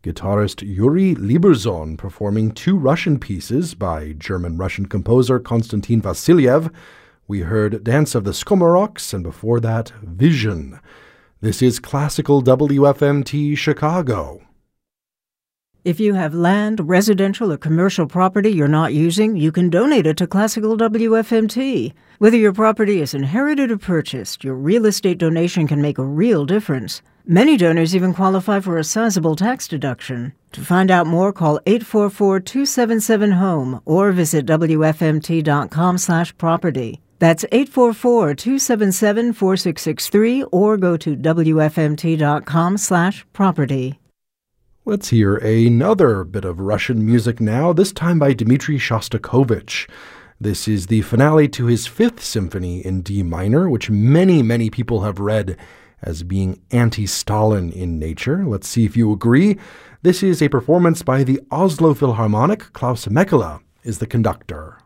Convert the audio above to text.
Guitarist Yuri Lieberson performing two Russian pieces by German-Russian composer Konstantin Vassiliev. We heard Dance of the Skomoroks, and before that, Vision. This is Classical WFMT Chicago. If you have land, residential, or commercial property you're not using, you can donate it to Classical WFMT. Whether your property is inherited or purchased, your real estate donation can make a real difference. Many donors even qualify for a sizable tax deduction. To find out more, call 844-277-HOME or visit WFMT.com/property. That's 844-277-4663 or go to WFMT.com/property. Let's hear another bit of Russian music now, this time by Dmitri Shostakovich. This is the finale to his Fifth Symphony in D minor, which many people have read as being anti-Stalin in nature. Let's see if you agree. This is a performance by the Oslo Philharmonic. Klaus Mekela is the conductor.